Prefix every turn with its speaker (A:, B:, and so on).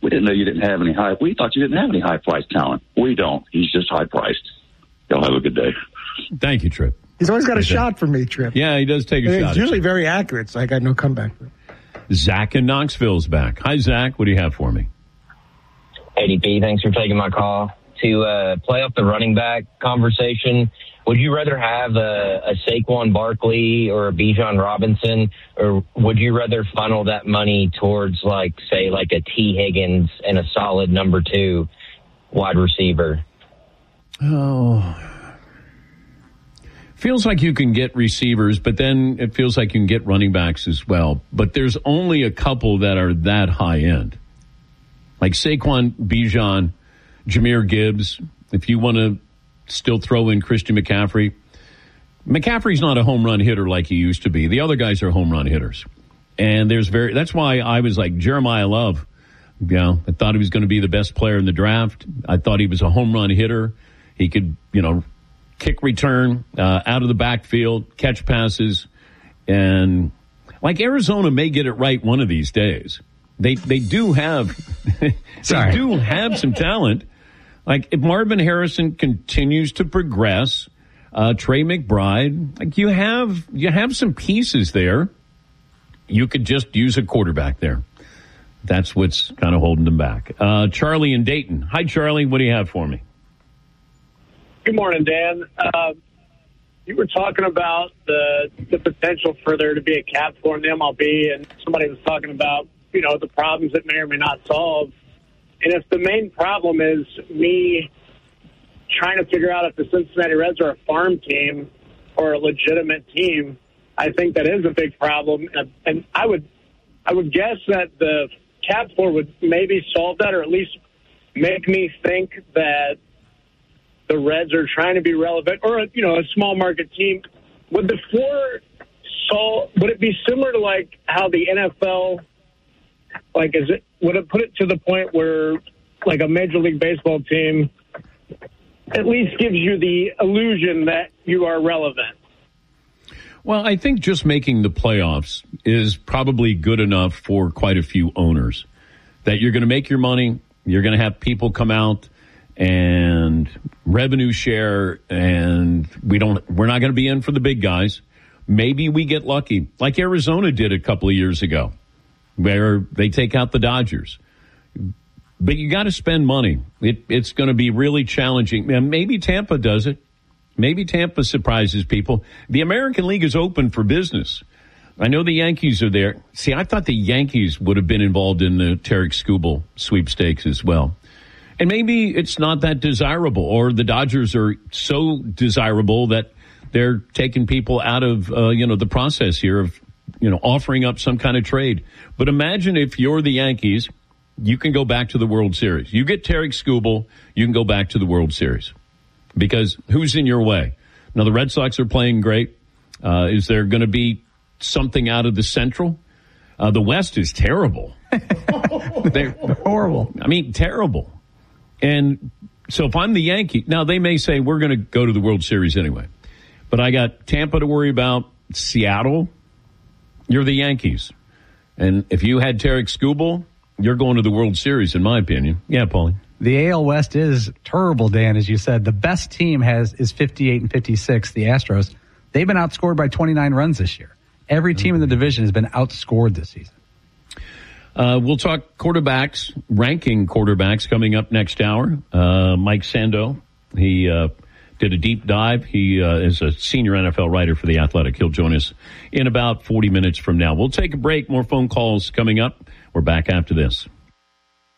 A: We didn't know you didn't have any high. We thought you didn't have any high-priced talent. We don't. He's just high-priced. Y'all have a good day.
B: Thank you, Tripp.
C: He's always got a shot for me, Tripp.
B: Yeah, he does take a shot.
C: It's usually very accurate, so I got no comeback for it.
B: Zach in Knoxville's back. Hi, Zach. What do you have for me?
D: ADP, thanks for taking my call. To play off the running back conversation, would you rather have a Saquon Barkley or a Bijan Robinson, or would you rather funnel that money towards, like a T. Higgins and a solid number 2 wide receiver?
B: Oh, feels like you can get receivers, but then it feels like you can get running backs as well. But there's only a couple that are that high end. Like Saquon, Bijan, Jahmyr Gibbs. If you want to still throw in Christian McCaffrey. McCaffrey's not a home run hitter like he used to be. The other guys are home run hitters. And that's why I was like Jeremiah Love. You know, I thought he was going to be the best player in the draft. I thought he was a home run hitter. He could, kick return out of the backfield, catch passes, and like Arizona may get it right one of these days. They do have they do have some talent. Like if Marvin Harrison continues to progress, Trey McBride, like you have some pieces there. You could just use a quarterback there. That's what's kind of holding them back. Charlie in Dayton. Hi, Charlie. What do you have for me?
E: Good morning, Dan. You were talking about the potential for there to be a cap floor in the MLB, and somebody was talking about, the problems it may or may not solve. And if the main problem is me trying to figure out if the Cincinnati Reds are a farm team or a legitimate team, I think that is a big problem. And I would guess that the cap floor would maybe solve that, or at least make me think that the Reds are trying to be relevant, or a small market team. Would the floor would it be similar to like how the NFL, would it put it to the point where like a Major League Baseball team at least gives you the illusion that you are relevant?
B: Well, I think just making the playoffs is probably good enough for quite a few owners. That you're going to make your money, you're going to have people come out and revenue share, and we're not going to be in for the big guys. Maybe we get lucky, like Arizona did a couple of years ago, where they take out the Dodgers. But you got to spend money. It's going to be really challenging. And maybe Tampa does it. Maybe Tampa surprises people. The American League is open for business. I know the Yankees are there. See, I thought the Yankees would have been involved in the Tarek Skubal sweepstakes as well. And maybe it's not that desirable, or the Dodgers are so desirable that they're taking people out of, the process here of, offering up some kind of trade. But imagine if you're the Yankees, you can go back to the World Series. You get Tarek Skubal, you can go back to the World Series. Because who's in your way? Now, the Red Sox are playing great. Is there going to be something out of the Central? The West is terrible. They're
C: horrible.
B: I mean, terrible. And so if I'm the Yankee, now they may say we're going to go to the World Series anyway. But I got Tampa to worry about, Seattle. You're the Yankees. And if you had Tarek Skubal, you're going to the World Series, in my opinion. Yeah, Paulie.
F: The AL West is terrible, Dan, as you said. The best team is 58 and 56, the Astros. They've been outscored by 29 runs this year. Every team in the division has been outscored this season.
B: We'll talk quarterbacks, ranking quarterbacks coming up next hour. Mike Sando, he did a deep dive. He is a senior NFL writer for The Athletic. He'll join us in about 40 minutes from now. We'll take a break. More phone calls coming up. We're back after this.